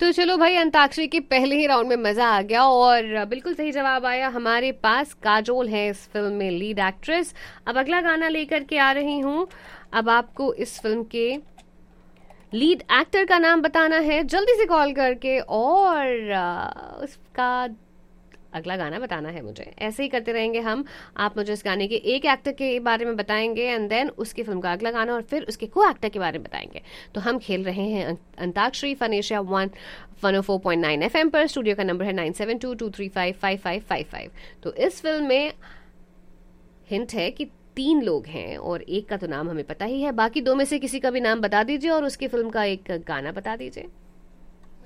तो चलो भाई, अंताक्षरी के पहले ही राउंड में मजा आ गया और बिल्कुल सही जवाब आया हमारे पास। काजोल है इस फिल्म में लीड एक्ट्रेस। अब अगला गाना लेकर के आ रही हूँ। अब आपको इस फिल्म के लीड एक्टर का नाम बताना है जल्दी से कॉल करके, और उसका अगला गाना बताना है मुझे। ऐसे ही करते रहेंगे हम। आप मुझे इस गाने के एक एक्टर के बारे में बताएंगे एंड देन उसकी फिल्म का अगला गाना, और फिर उसके को एक्टर के बारे में बताएंगे। तो हम खेल रहे हैं अंताक्षरी फन एशिया 104.9 FM पर। स्टूडियो का नंबर है 9722355555। तो इस फिल्म में हिंट है कि 3 लोग हैं और एक का तो नाम हमें पता ही है, बाकी 2 में से किसी का भी नाम बता दीजिए और उसकी फिल्म का एक गाना बता दीजिए।